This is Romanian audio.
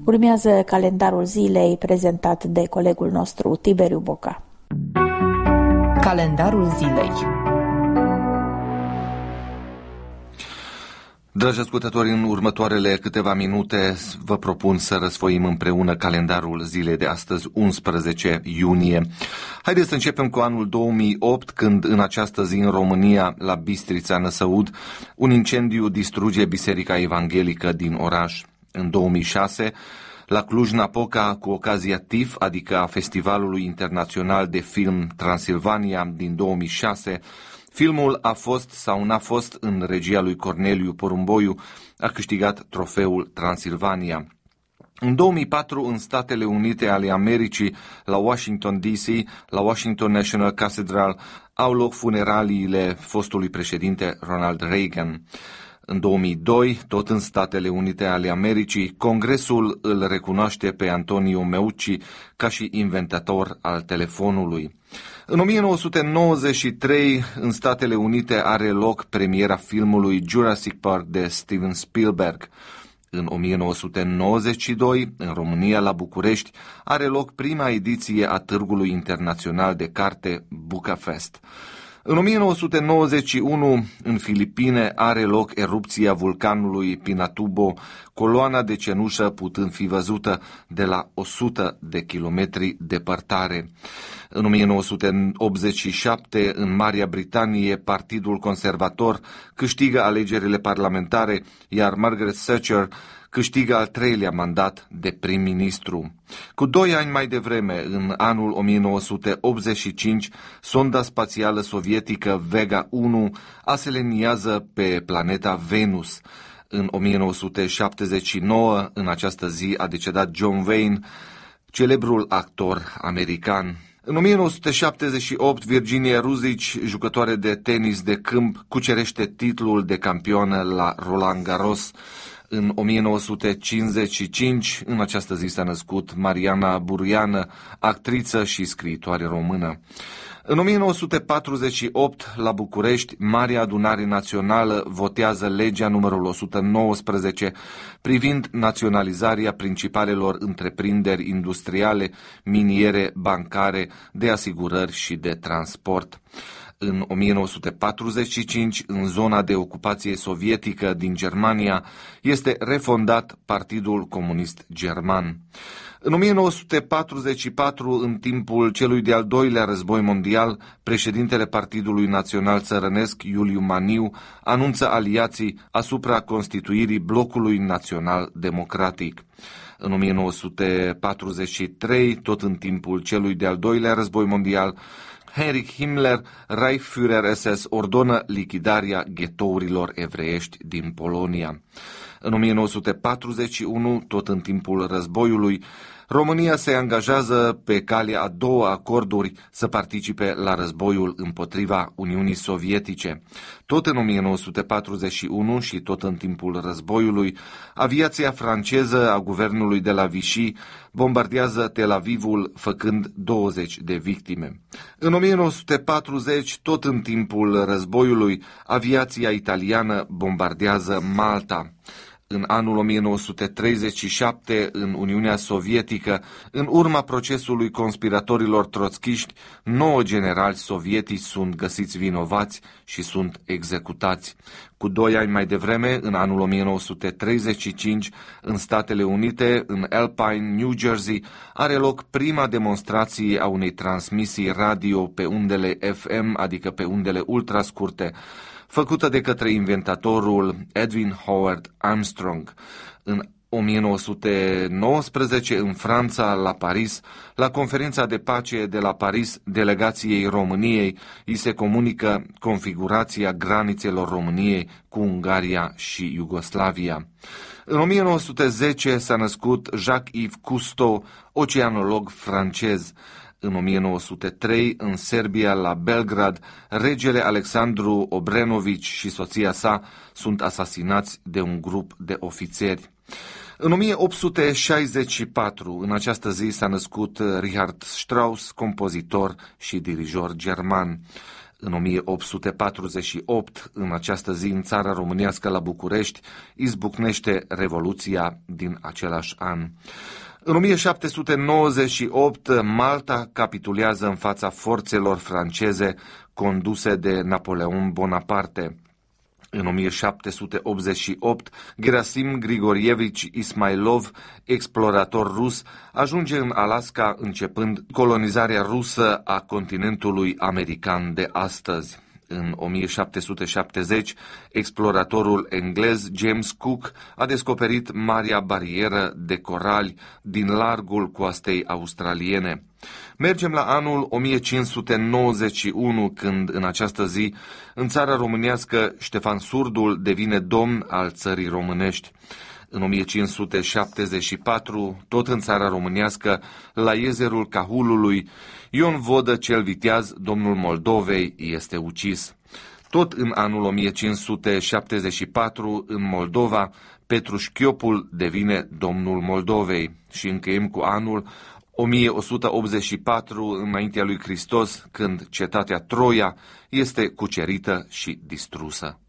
Urmează calendarul zilei prezentat de colegul nostru Tiberiu Boca. Calendarul zilei. Dragi ascultători, în următoarele câteva minute vă propun să răsfoim împreună calendarul zilei de astăzi, 11 iunie. Haideți să începem cu anul 2008, când în această zi în România, la Bistrița, Năsăud, un incendiu distruge Biserica Evanghelică din oraș. În 2006, la Cluj-Napoca, cu ocazia TIFF, adică a Festivalului Internațional de Film Transilvania din 2006, filmul a fost sau n-a fost în regia lui Corneliu Porumboiu, a câștigat trofeul Transilvania. În 2004, în Statele Unite ale Americii, la Washington DC, la Washington National Cathedral, au loc funeraliile fostului președinte Ronald Reagan. În 2002, tot în Statele Unite ale Americii, Congresul îl recunoaște pe Antonio Meucci ca și inventator al telefonului. În 1993, în Statele Unite, are loc premiera filmului Jurassic Park de Steven Spielberg. În 1992, în România, la București, are loc prima ediție a Târgului Internațional de Carte Bucafest. În 1991, în Filipine, are loc erupția vulcanului Pinatubo, coloana de cenușă putând fi văzută de la 100 de kilometri departare. În 1987, în Marea Britanie, Partidul Conservator câștigă alegerile parlamentare, iar Margaret Thatcher câștigă al treilea mandat de prim-ministru. Cu 2 ani mai devreme, în anul 1985, sonda spațială sovietică Vega 1 aseleniază pe planeta Venus. În 1979, în această zi, a decedat John Wayne, celebrul actor american. În 1978, Virginia Ruzic, jucătoare de tenis de câmp, cucerește titlul de campioană la Roland Garros. În 1955, în această zi s-a născut Mariana Buruiană, actriță și scriitoare română. În 1948, la București, Marea Adunare Națională votează legea numărul 119 privind naționalizarea principalelor întreprinderi industriale, miniere, bancare, de asigurări și de transport. În 1945, în zona de ocupație sovietică din Germania, este refondat Partidul Comunist German. În 1944, în timpul celui de-al doilea război mondial, președintele Partidului Național Țărănesc, Iuliu Maniu, anunță aliații asupra constituirii Blocului Național Democratic. În 1943, tot în timpul celui de-al doilea război mondial, Heinrich Himmler, Reichsführer SS, ordonă lichidarea ghetourilor evreiești din Polonia. În 1941, tot în timpul războiului, România se angajează pe calea a 2 acorduri să participe la războiul împotriva Uniunii Sovietice. Tot în 1941 și tot în timpul războiului, aviația franceză a guvernului de la Vichy bombardează Tel Avivul, făcând 20 de victime. În 1940, tot în timpul războiului, aviația italiană bombardează Malta. În anul 1937, în Uniunea Sovietică, în urma procesului conspiratorilor troțchiști, 9 generali sovietici sunt găsiți vinovați și sunt executați. Cu 2 ani mai devreme, în anul 1935, în Statele Unite, în Alpine, New Jersey, are loc prima demonstrație a unei transmisii radio pe undele FM, adică pe undele ultrascurte, făcută de către inventatorul Edwin Howard Armstrong. În 1919, în Franța, la Paris, la conferința de pace de la Paris, delegației României îi se comunică configurația granițelor României cu Ungaria și Iugoslavia. În 1910 s-a născut Jacques-Yves Cousteau, oceanolog francez. În 1903, în Serbia, la Belgrad, regele Alexandru Obrenović și soția sa sunt asasinați de un grup de ofițeri. În 1864, în această zi, s-a născut Richard Strauss, compozitor și dirijor german. În 1848, în această zi, în țara românească la București, izbucnește Revoluția din același an. În 1798, Malta capitulează în fața forțelor franceze conduse de Napoleon Bonaparte. În 1788, Gerasim Grigorievici Ismailov, explorator rus, ajunge în Alaska începând colonizarea rusă a continentului american de astăzi. În 1770, exploratorul englez James Cook a descoperit Marea Barieră de Corali din largul coastei australiene. Mergem la anul 1591, când în această zi, în țara românească, Ștefan Surdul devine domn al țării românești. În 1574, tot în țara românească, la iezerul Cahulului, Ion Vodă cel Viteaz, domnul Moldovei, este ucis. Tot în anul 1574, în Moldova, Petru Șchiopul devine domnul Moldovei. Și încheiem cu anul 1184 înaintea lui Hristos, când cetatea Troia este cucerită și distrusă.